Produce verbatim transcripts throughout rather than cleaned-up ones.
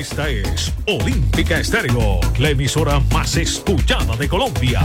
Esta es Olímpica Estéreo, la emisora más escuchada de Colombia.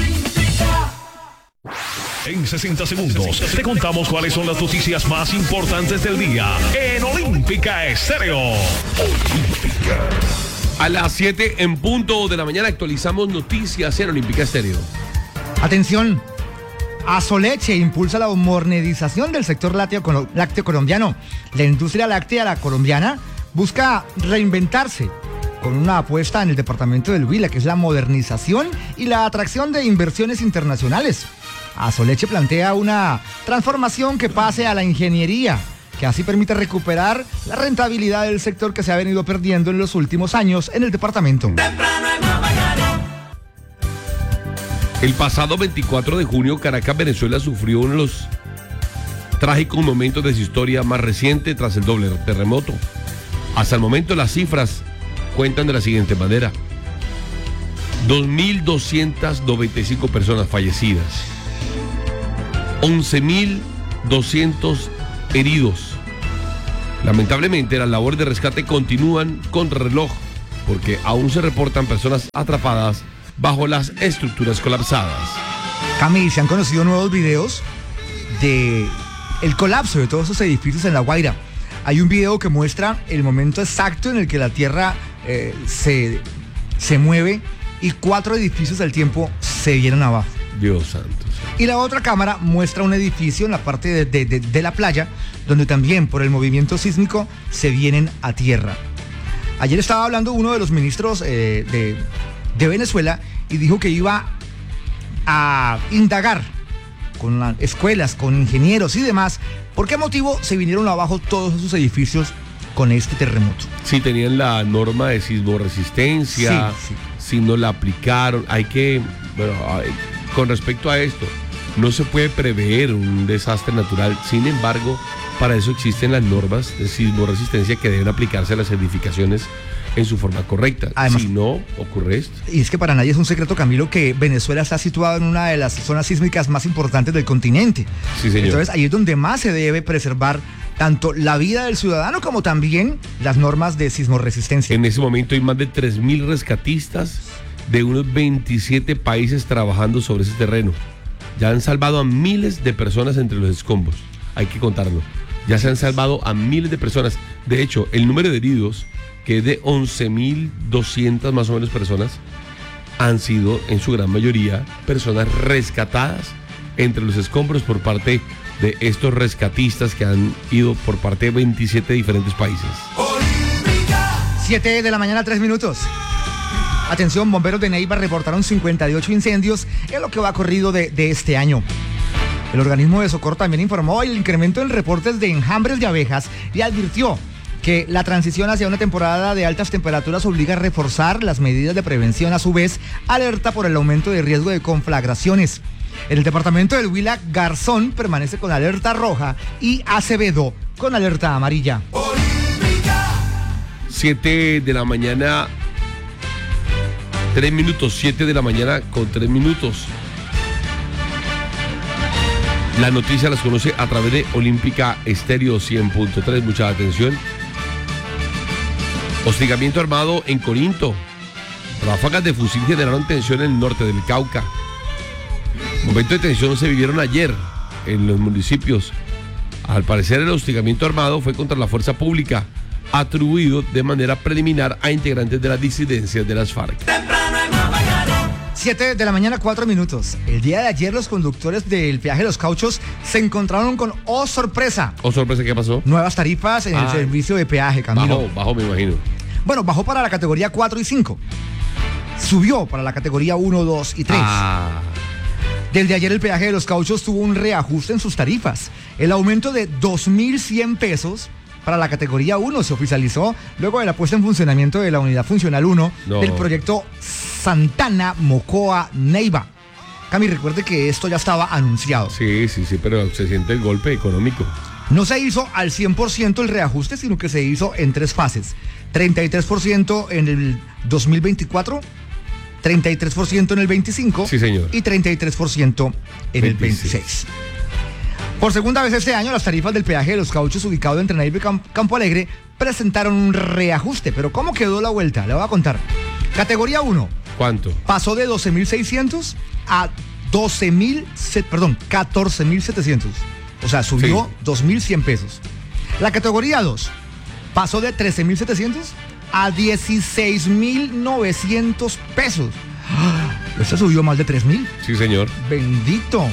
En sesenta segundos te contamos cuáles son las noticias más importantes del día en Olímpica Estéreo. Olímpica. A las siete en punto de la mañana actualizamos noticias en Olímpica Estéreo. Atención, Asoleche impulsa la modernización del sector lácteo, lácteo colombiano. La industria láctea la colombiana busca reinventarse con una apuesta en el departamento del Huila, que es la modernización y la atracción de inversiones internacionales. Asoleche plantea una transformación que pase a la ingeniería, que así permite recuperar la rentabilidad del sector que se ha venido perdiendo en los últimos años en el departamento. El pasado veinticuatro de junio, Caracas, Venezuela, sufrió uno de los trágicos momentos de su historia más reciente tras el doble terremoto. Hasta el momento las cifras cuentan de la siguiente manera: dos mil doscientas noventa y cinco personas fallecidas, once mil doscientos heridos. Lamentablemente las labores de rescate continúan contra reloj, porque aún se reportan personas atrapadas bajo las estructuras colapsadas. Cami, se han conocido nuevos videos de el colapso de todos esos edificios en La Guaira. Hay un video que muestra el momento exacto en el que la tierra eh, se, se mueve y cuatro edificios al tiempo se vienen abajo. Dios santo. Y la otra cámara muestra un edificio en la parte de, de, de, de la playa, donde también por el movimiento sísmico se vienen a tierra. Ayer estaba hablando uno de los ministros eh, de, de Venezuela y dijo que iba a indagar con las escuelas, con ingenieros y demás, por qué motivo se vinieron abajo todos esos edificios con este terremoto. Si tenían la norma de sismoresistencia, sí, sí. Si no la aplicaron, hay que, bueno, con respecto a esto, no se puede prever un desastre natural. Sin embargo, para eso existen las normas de sismoresistencia que deben aplicarse a las edificaciones en su forma correcta. Además, si no, ocurre esto. Y es que para nadie es un secreto, Camilo, que Venezuela está situado en una de las zonas sísmicas más importantes del continente. Sí, señor. Entonces, ahí es donde más se debe preservar tanto la vida del ciudadano como también las normas de sismoresistencia. En ese momento hay más de tres mil rescatistas de unos veintisiete países trabajando sobre ese terreno. Ya han salvado a miles de personas entre los escombros. Hay que contarlo. Ya se han salvado a miles de personas. De hecho, el número de heridos, que es de once mil doscientas más o menos personas, han sido en su gran mayoría personas rescatadas entre los escombros por parte de estos rescatistas que han ido por parte de veintisiete diferentes países. siete de la mañana, tres minutos. Atención, bomberos de Neiva reportaron cincuenta y ocho incendios en lo que va corrido de, de este año. El organismo de socorro también informó el incremento en reportes de enjambres de abejas y advirtió que la transición hacia una temporada de altas temperaturas obliga a reforzar las medidas de prevención. A su vez, alerta por el aumento de riesgo de conflagraciones. En el departamento del Huila, Garzón permanece con alerta roja y Acevedo con alerta amarilla. siete de la mañana, tres minutos, siete de la mañana con tres minutos. La noticia las conoce a través de Olímpica Estéreo cien punto tres. Mucha atención. Hostigamiento armado en Corinto. Ráfagas de fusil generaron tensión en el norte del Cauca. Momentos de tensión se vivieron ayer en los municipios. Al parecer el hostigamiento armado fue contra la fuerza pública, atribuido de manera preliminar a integrantes de las disidencias de las FARC. siete de la mañana, cuatro minutos. El día de ayer los conductores del peaje de Los Cauchos se encontraron con, oh sorpresa. ¿Oh sorpresa qué pasó? Nuevas tarifas en ah, el servicio de peaje, Camilo. Bajó, bajó me imagino. Bueno, bajó para la categoría cuatro y cinco. Subió para la categoría uno, dos y tres. Ah. Desde ayer el peaje de Los Cauchos tuvo un reajuste en sus tarifas. El aumento de dos mil cien pesos para la categoría uno se oficializó luego de la puesta en funcionamiento de la unidad funcional uno no. del proyecto Santana Mocoa Neiva. Cami, recuerde que esto ya estaba anunciado. Sí, sí, sí, pero se siente el golpe económico. No se hizo al cien por ciento el reajuste, sino que se hizo en tres fases. treinta y tres por ciento en el dos mil veinticuatro, treinta y tres por ciento en el veinticinco sí, señor. Y treinta y tres por ciento en veintiséis. El veintiséis. Por segunda vez este año, las tarifas del peaje de los cauchos ubicado entre Neiva y Cam- Campo Alegre presentaron un reajuste. Pero ¿cómo quedó la vuelta? Le voy a contar. Categoría uno. ¿Cuánto? Pasó de doce mil seiscientos a doce mil, perdón, catorce mil setecientos. O sea, subió Sí. dos mil cien pesos. La categoría dos pasó de trece mil setecientos a dieciséis mil novecientos pesos. Este subió más de tres mil. Sí, señor. Bendito.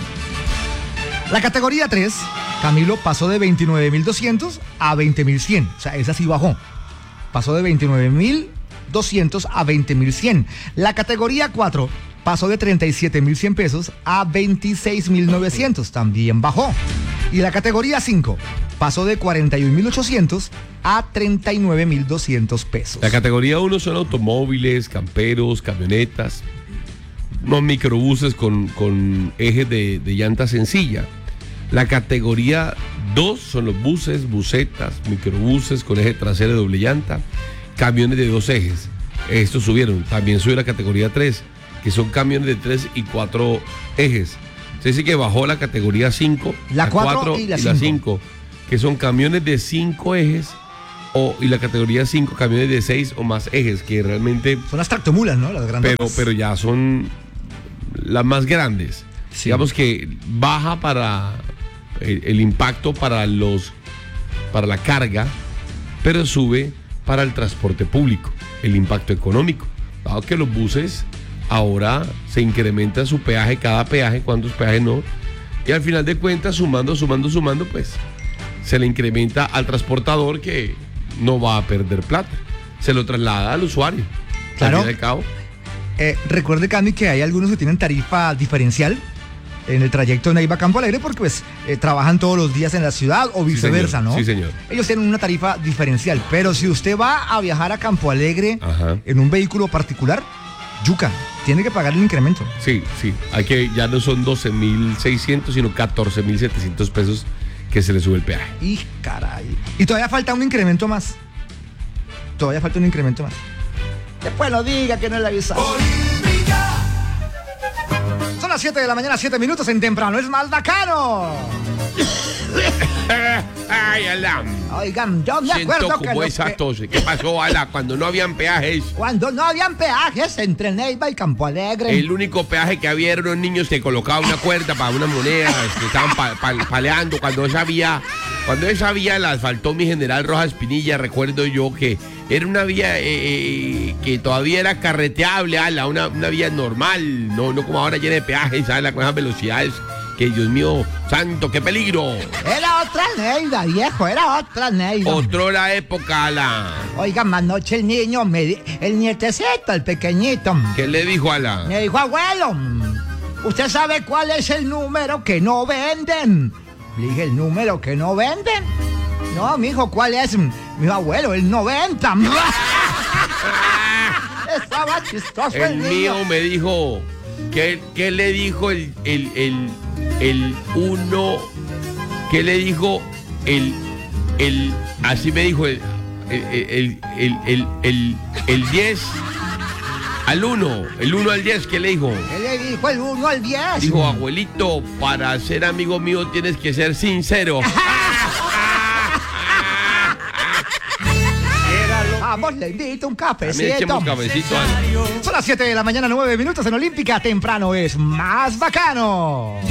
La categoría tres, Camilo, pasó de veintinueve mil doscientos a veinte mil cien. O sea, esa sí bajó. Pasó de veintinueve mil doscientos a veinte mil cien. La categoría cuatro pasó de treinta y siete mil cien pesos a veintiséis mil novecientos. También bajó. Y la categoría cinco pasó de cuarenta y un mil ochocientos a treinta y nueve mil doscientos pesos. La categoría uno son automóviles, camperos, camionetas, no microbuses con, con ejes de, de llanta sencilla. La categoría dos son los buses, busetas, microbuses con eje trasero de doble llanta, camiones de dos ejes. Estos subieron. También sube la categoría tres, que son camiones de tres y cuatro ejes. Se dice que bajó la categoría cinco, La cuatro y la cinco, que son camiones de cinco ejes, o, y la categoría cinco, camiones de seis o más ejes, que realmente, Son las tractomulas, ¿no? Las grandes. pero, pero ya son las más grandes. Sí. Digamos que baja para el, el impacto para los para la carga, pero sube para el transporte público, el impacto económico. Dado que los buses ahora se incrementa su peaje, cada peaje, cuántos peajes no, y al final de cuentas, sumando, sumando, sumando, pues se le incrementa al transportador, que no va a perder plata, se lo traslada al usuario. Claro. Al fin y al cabo. Eh, recuerde, Cami, que hay algunos que tienen tarifa diferencial en el trayecto Neiva Campo Alegre porque pues eh, trabajan todos los días en la ciudad o viceversa, señor. ¿no? Sí, señor. Ellos tienen una tarifa diferencial, pero si usted va a viajar a Campo Alegre Ajá. en un vehículo particular, yuca, tiene que pagar el incremento. Sí, sí, hay que, ya no son doce mil seiscientos, sino catorce mil setecientos pesos que se le sube el peaje. Y caray. Y todavía falta un incremento más. Todavía falta un incremento más. Después no diga que no le avisaron. Son las siete de la mañana, siete minutos en Temprano. Es más bacano. Ay, Alá. Oigan, yo me Siento acuerdo que, como lo esa que tos. ¿Qué pasó, Ala? Cuando no habían peajes. cuando no habían peajes entre Neiva y Campo Alegre. El único peaje que había eran unos niños que colocaban una cuerda para una moneda, que estaban pa- pa- paleando. Cuando esa vía, cuando esa vía la asfaltó mi general Rojas Pinilla, recuerdo yo que era una vía eh, eh, que todavía era carreteable, Ala, una, una vía normal, no, no como ahora llena de peajes, Ala, con esas velocidades. Que Dios mío, santo, qué peligro. Era otra Neiva, viejo, era otra Neiva. Otro la época, Ala. Oigan, anoche el niño, me di- el nietecito, el pequeñito, ¿Qué le dijo, Ala? me dijo, abuelo, ¿usted sabe cuál es el número que no venden? Le dije, ¿el número que no venden? No, mijo, ¿cuál es? Me dijo, abuelo, el noventa. Estaba chistoso el, El niño. mío me dijo, ¿qué, qué le dijo el, el, el, el uno? ¿Qué le dijo el, el, así me dijo el, el, el, el, el, el, el diez al uno, el uno al diez, ¿qué le dijo? ¿Qué le dijo el uno al diez? Dijo, abuelito, para ser amigo mío tienes que ser sincero. Vamos, le invito un También cafecito. echemos cafecito, Ana. Son las siete de la mañana, nueve minutos en Olímpica. Temprano es más bacano.